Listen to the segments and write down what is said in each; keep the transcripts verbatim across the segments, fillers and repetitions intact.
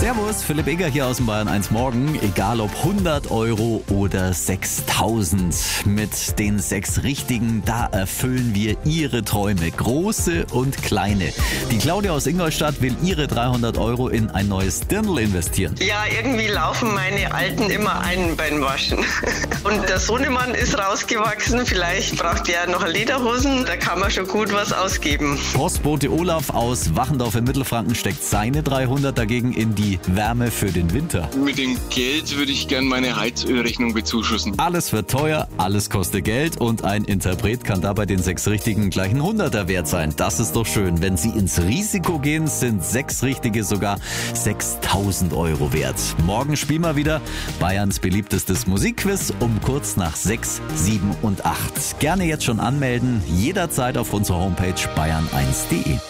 Servus, Philipp Eger hier aus dem Bayern eins Morgen. Egal ob hundert Euro oder sechstausend. Mit den sechs Richtigen, da erfüllen wir Ihre Träume. Große und kleine. Die Claudia aus Ingolstadt will ihre dreihundert Euro in ein neues Dirndl investieren. Ja, irgendwie laufen meine Alten immer ein beim Waschen. Und der Sohnemann ist rausgewachsen. Vielleicht braucht er noch Lederhosen. Da kann man schon gut was ausgeben. Postbote Olaf aus Wachendorf in Mittelfranken steckt seine dreihundert dagegen in die Wärme für den Winter. Mit dem Geld würde ich gerne meine Heizölrechnung bezuschussen. Alles wird teuer, alles kostet Geld und ein Interpret kann dabei den sechs Richtigen gleich ein Hunderter wert sein. Das ist doch schön. Wenn Sie ins Risiko gehen, sind sechs Richtige sogar sechstausend Euro wert. Morgen spielen wir wieder Bayerns beliebtestes Musikquiz um kurz nach sechs, sieben und acht. Gerne jetzt schon anmelden, jederzeit auf unserer Homepage bayern eins punkt de.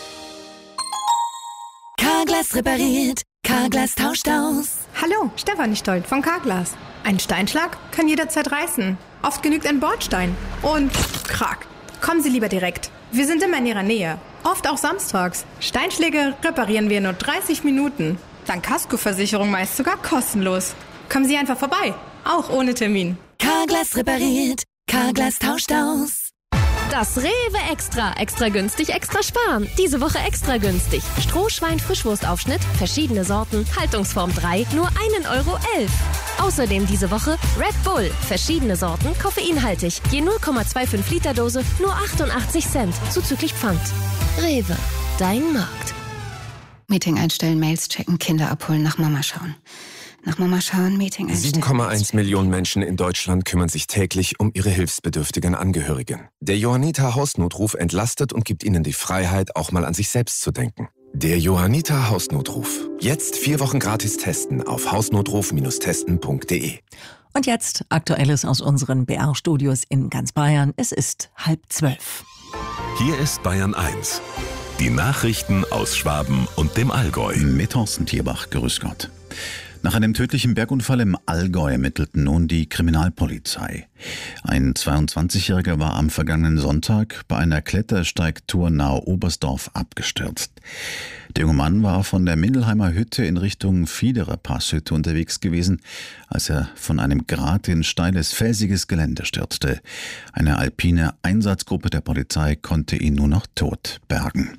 Carglass repariert, Carglass tauscht aus. Hallo, Stefanie Stolt von Carglass. Ein Steinschlag kann jederzeit reißen. Oft genügt ein Bordstein. Und krack. Kommen Sie lieber direkt. Wir sind immer in Ihrer Nähe. Oft auch samstags. Steinschläge reparieren wir in nur dreißig Minuten. Dank Kaskoversicherung meist sogar kostenlos. Kommen Sie einfach vorbei. Auch ohne Termin. Carglass repariert, Carglass tauscht aus. Das Rewe Extra. Extra günstig, extra sparen. Diese Woche extra günstig. Strohschwein-Frischwurstaufschnitt, verschiedene Sorten, Haltungsform drei, nur einen Euro elf. Außerdem diese Woche Red Bull, verschiedene Sorten, koffeinhaltig. Je null Komma fünfundzwanzig Liter Dose, nur achtundachtzig Cent, zuzüglich Pfand. Rewe, dein Markt. Meeting einstellen, Mails checken, Kinder abholen, nach Mama schauen. Nach Mama schauen, Meeting einstellen. sieben Komma eins Millionen Menschen in Deutschland kümmern sich täglich um ihre hilfsbedürftigen Angehörigen. Der Johanniter Hausnotruf entlastet und gibt ihnen die Freiheit, auch mal an sich selbst zu denken. Der Johanniter Hausnotruf. Jetzt vier Wochen gratis testen auf hausnotruf testen punkt de. Und jetzt Aktuelles aus unseren B R-Studios in ganz Bayern. Es ist halb zwölf. Hier ist Bayern eins. Die Nachrichten aus Schwaben und dem Allgäu. Mit Thorsten Tierbach, grüß Gott. Nach einem tödlichen Bergunfall im Allgäu ermittelten nun die Kriminalpolizei. Ein zweiundzwanzigjähriger war am vergangenen Sonntag bei einer Klettersteigtour nahe Oberstdorf abgestürzt. Der junge Mann war von der Mindelheimer Hütte in Richtung Fiederer Passhütte unterwegs gewesen, als er von einem Grat in steiles, felsiges Gelände stürzte. Eine alpine Einsatzgruppe der Polizei konnte ihn nur noch tot bergen.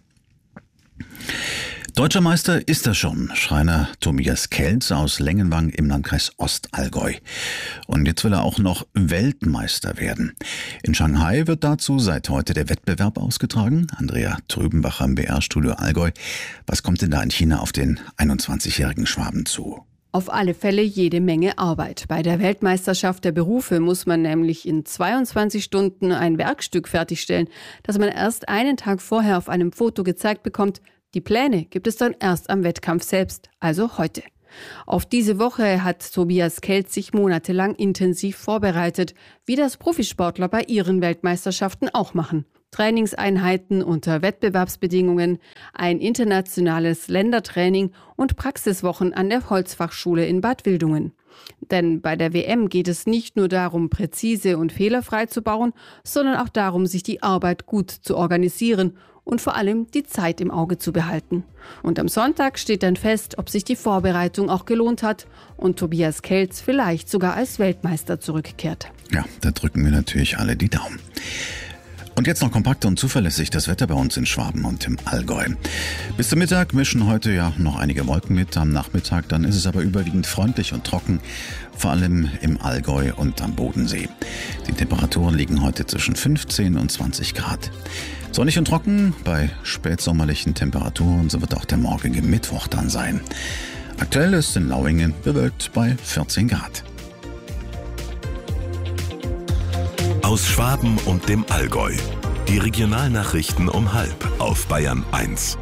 Deutscher Meister ist er schon, Schreiner Tobias Kelz aus Lengenwang im Landkreis Ostallgäu. Und jetzt will er auch noch Weltmeister werden. In Shanghai wird dazu seit heute der Wettbewerb ausgetragen. Andrea Trübenbacher im B R-Studio Allgäu. Was kommt denn da in China auf den einundzwanzigjährigen Schwaben zu? Auf alle Fälle jede Menge Arbeit. Bei der Weltmeisterschaft der Berufe muss man nämlich in zweiundzwanzig Stunden ein Werkstück fertigstellen, das man erst einen Tag vorher auf einem Foto gezeigt bekommt. Die Pläne gibt es dann erst am Wettkampf selbst, also heute. Auf diese Woche hat Tobias Kelz sich monatelang intensiv vorbereitet, wie das Profisportler bei ihren Weltmeisterschaften auch machen. Trainingseinheiten unter Wettbewerbsbedingungen, ein internationales Ländertraining und Praxiswochen an der Holzfachschule in Bad Wildungen. Denn bei der W M geht es nicht nur darum, präzise und fehlerfrei zu bauen, sondern auch darum, sich die Arbeit gut zu organisieren und vor allem die Zeit im Auge zu behalten. Und am Sonntag steht dann fest, ob sich die Vorbereitung auch gelohnt hat und Tobias Kelz vielleicht sogar als Weltmeister zurückkehrt. Ja, da drücken wir natürlich alle die Daumen. Und jetzt noch kompakt und zuverlässig das Wetter bei uns in Schwaben und im Allgäu. Bis zum Mittag mischen heute ja noch einige Wolken mit. Am Nachmittag dann ist es aber überwiegend freundlich und trocken, vor allem im Allgäu und am Bodensee. Die Temperaturen liegen heute zwischen fünfzehn und zwanzig Grad. Sonnig und trocken bei spätsommerlichen Temperaturen, so wird auch der morgige Mittwoch dann sein. Aktuell ist in Lauingen bewölkt bei vierzehn Grad. Aus Schwaben und dem Allgäu. Die Regionalnachrichten um halb auf Bayern eins.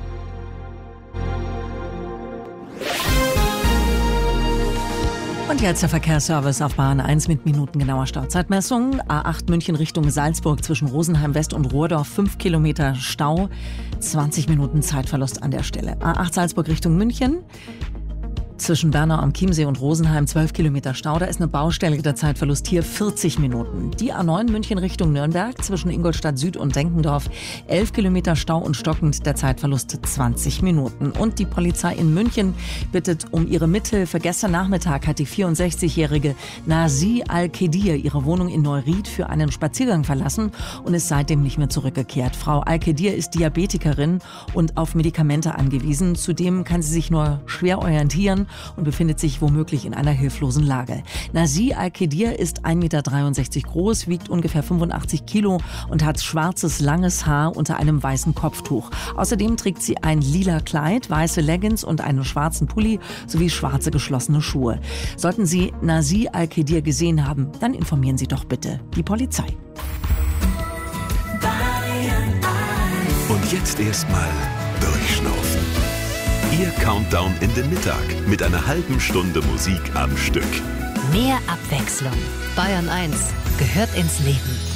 Und jetzt der Verkehrsservice auf Bahn eins mit minutengenauer Stauzeitmessung. A acht München Richtung Salzburg zwischen Rosenheim West und Ruhrdorf, fünf Kilometer Stau, zwanzig Minuten Zeitverlust an der Stelle. A acht Salzburg Richtung München. Zwischen Bernau am Chiemsee und Rosenheim zwölf Kilometer Stau. Da ist eine Baustelle, der Zeitverlust hier vierzig Minuten. Die A neun München Richtung Nürnberg zwischen Ingolstadt Süd und Denkendorf elf Kilometer Stau und stockend, der Zeitverlust zwanzig Minuten. Und die Polizei in München bittet um ihre Mithilfe. Gestern Nachmittag hat die vierundsechzigjährige Nazi Al-Kedir ihre Wohnung in Neuried für einen Spaziergang verlassen und ist seitdem nicht mehr zurückgekehrt. Frau Al-Kedir ist Diabetikerin und auf Medikamente angewiesen. Zudem kann sie sich nur schwer orientieren und befindet sich womöglich in einer hilflosen Lage. Nazi Al-Kedir ist ein Meter dreiundsechzig groß, wiegt ungefähr fünfundachtzig Kilo und hat schwarzes, langes Haar unter einem weißen Kopftuch. Außerdem trägt sie ein lila Kleid, weiße Leggings und einen schwarzen Pulli sowie schwarze geschlossene Schuhe. Sollten Sie Nazi Al-Kedir gesehen haben, dann informieren Sie doch bitte die Polizei. Und jetzt erstmal durchschnaufen. Ihr Countdown in den Mittag mit einer halben Stunde Musik am Stück. Mehr Abwechslung. Bayern eins gehört ins Leben.